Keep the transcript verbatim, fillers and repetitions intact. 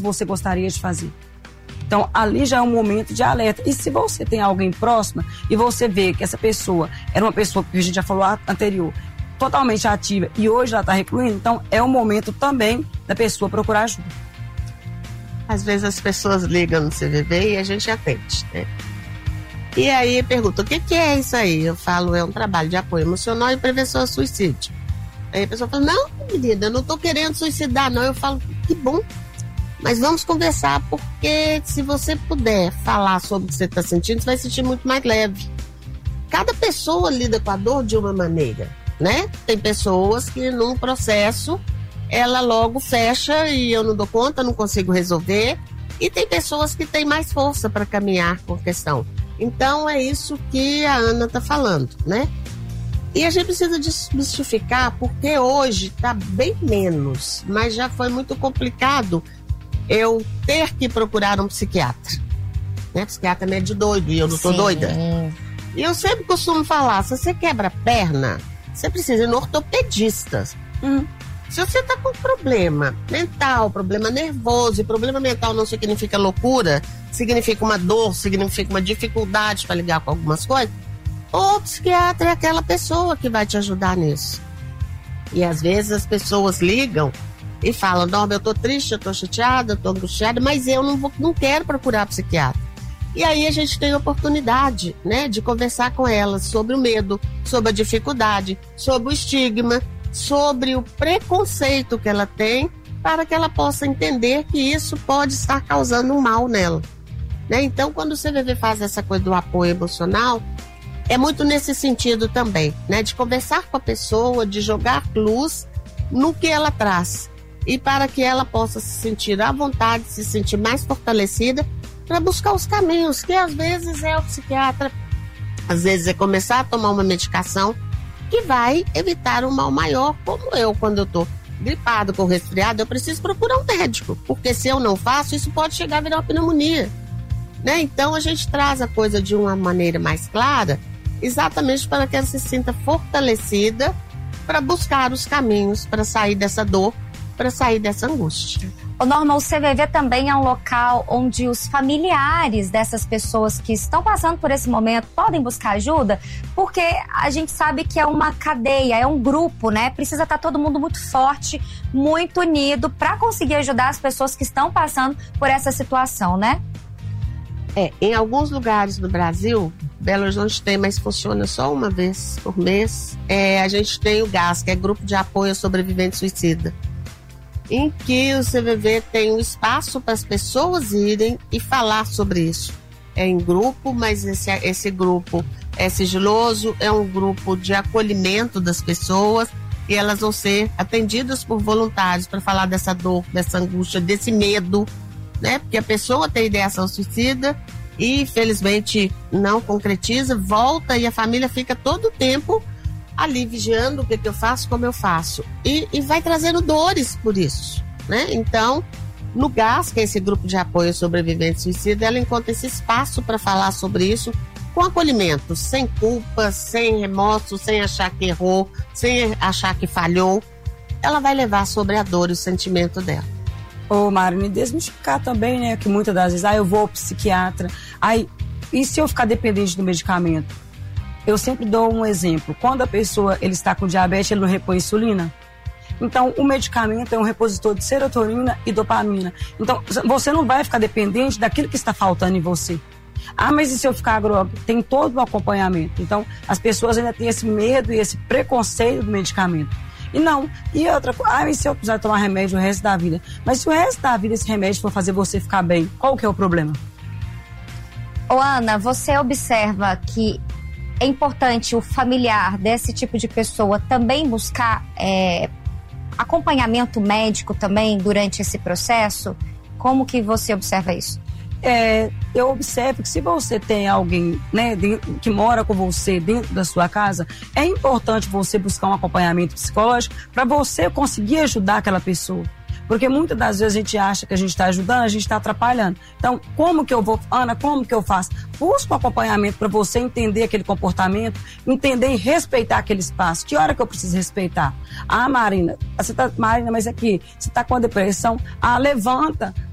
você gostaria de fazer. Então, ali já é um momento de alerta. E se você tem alguém próximo e você vê que essa pessoa era uma pessoa que a gente já falou anterior, totalmente ativa e hoje ela está recluindo, então é o momento também da pessoa procurar ajuda. Às vezes as pessoas ligam no C V V e a gente atende, né? E aí pergunta, o que, que é isso aí? Eu falo, é um trabalho de apoio emocional e prevenção ao suicídio. Aí a pessoa fala, não, menina, eu não tô querendo suicidar, não. Eu falo, que bom, mas vamos conversar, porque se você puder falar sobre o que você está sentindo, você vai se sentir muito mais leve. Cada pessoa lida com a dor de uma maneira, né? Tem pessoas que num processo, ela logo fecha e eu não dou conta, não consigo resolver. E tem pessoas que têm mais força para caminhar com a questão. Então é isso que a Ana está falando, né? E a gente precisa desmistificar, porque hoje está bem menos, mas já foi muito complicado eu ter que procurar um psiquiatra. Né? Psiquiatra é meio de doido e eu não tô Sim. doida. E eu sempre costumo falar, se você quebra a perna, você precisa ir no ortopedista. Hum. Se você tá com problema mental, problema nervoso, e problema mental não significa loucura, significa uma dor, significa uma dificuldade para lidar com algumas coisas, o psiquiatra é aquela pessoa que vai te ajudar nisso. E às vezes as pessoas ligam e falam, Norma, eu tô triste, eu tô chateada, eu tô angustiada, mas eu não, vou, não quero procurar psiquiatra. E aí a gente tem a oportunidade, né, de conversar com elas sobre o medo, sobre a dificuldade, sobre o estigma, sobre o preconceito que ela tem, para que ela possa entender que isso pode estar causando um mal nela. Né? Então, quando o C V V faz essa coisa do apoio emocional, é muito nesse sentido também, né? De conversar com a pessoa, de jogar luz no que ela traz. E para que ela possa se sentir à vontade, se sentir mais fortalecida, para buscar os caminhos, que às vezes é o psiquiatra, às vezes é começar a tomar uma medicação que vai evitar um mal maior, como eu, quando eu tô gripado com resfriado, eu preciso procurar um médico, porque se eu não faço, isso pode chegar a virar uma pneumonia. Né? Então a gente traz a coisa de uma maneira mais clara, exatamente para que ela se sinta fortalecida para buscar os caminhos para sair dessa dor, para sair dessa angústia. Ô Norma, o C V V também é um local onde os familiares dessas pessoas que estão passando por esse momento podem buscar ajuda, porque a gente sabe que é uma cadeia, é um grupo, né? Precisa estar todo mundo muito forte, muito unido para conseguir ajudar as pessoas que estão passando por essa situação, né? É, em alguns lugares do Brasil, Belo Horizonte tem, mas funciona só uma vez por mês. É, a gente tem o GAS, que é Grupo de Apoio ao Sobrevivente Suicida, em que o C V V tem um espaço para as pessoas irem e falar sobre isso. É em grupo, mas esse, esse grupo é sigiloso, é um grupo de acolhimento das pessoas e elas vão ser atendidas por voluntários para falar dessa dor, dessa angústia, desse medo, né? Porque a pessoa tem ideação suicida e, infelizmente, não concretiza, volta e a família fica todo o tempo ali vigiando o que, que eu faço, como eu faço. E, e vai trazendo dores por isso, né? Então, no GAS, que é esse grupo de apoio ao sobrevivente suicida, ela encontra esse espaço para falar sobre isso com acolhimento, sem culpa, sem remorso, sem achar que errou, sem achar que falhou. Ela vai levar sobre a dor e o sentimento dela. Ô, Mari, me desmistificar também, né? Que muitas das vezes, ah, eu vou ao psiquiatra. Aí, e se eu ficar dependente do medicamento? Eu sempre dou um exemplo. Quando a pessoa ele está com diabetes, ele não repõe insulina. Então, o medicamento é um repositor de serotonina e dopamina. Então, você não vai ficar dependente daquilo que está faltando em você. Ah, mas e se eu ficar agróbico? Tem todo um acompanhamento. Então, as pessoas ainda têm esse medo e esse preconceito do medicamento. E não. E outra coisa, ah, e se eu precisar tomar remédio o resto da vida? Mas se o resto da vida esse remédio for fazer você ficar bem, qual que é o problema? Ô, Ana, você observa que é importante o familiar desse tipo de pessoa também buscar é, acompanhamento médico também durante esse processo? Como que você observa isso? É, eu observo que se você tem alguém, né, dentro, que mora com você dentro da sua casa, é importante você buscar um acompanhamento psicológico para você conseguir ajudar aquela pessoa. Porque muitas das vezes a gente acha que a gente está ajudando, a gente está atrapalhando. Então, como que eu vou, Ana, como que eu faço? Busca um acompanhamento para você entender aquele comportamento, entender e respeitar aquele espaço. Que hora que eu preciso respeitar? Ah, Marina, você tá, Marina, mas aqui, você está com a depressão? Ah, levanta.